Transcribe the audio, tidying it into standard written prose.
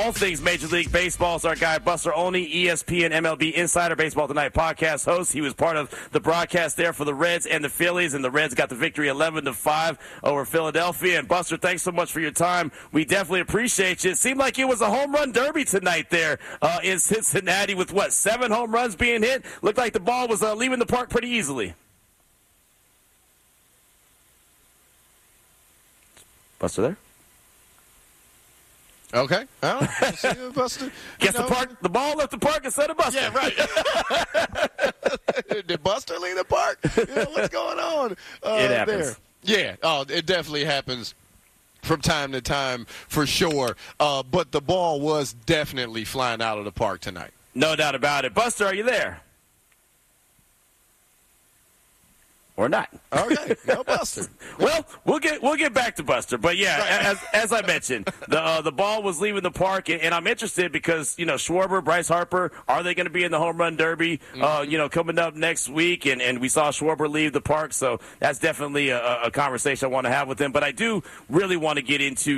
all things Major League Baseball is our guy, Buster Olney, ESPN MLB Insider, Baseball Tonight podcast host. He was part of the broadcast there for the Reds and the Phillies, and the Reds got the victory 11-5 over Philadelphia. And, Buster, thanks so much for your time. We definitely appreciate you. It seemed like it was a home run derby tonight there in Cincinnati with, 7 home runs being hit? Looked like the ball was leaving the park pretty easily. Buster there? Okay. Buster. Guess the ball left the park instead of Buster. Yeah, right. Did Buster leave the park? What's going on it happens. There? Yeah. It definitely happens from time to time for sure. But the ball was definitely flying out of the park tonight. No doubt about it. Buster, are you there? Or not. Okay, no Buster. Well, we'll get back to Buster, but yeah, right. as I mentioned, the ball was leaving the park, and I'm interested because Schwarber, Bryce Harper, are they going to be in the home run derby? Coming up next week, and we saw Schwarber leave the park, so that's definitely a conversation I want to have with them. But I do really want to get into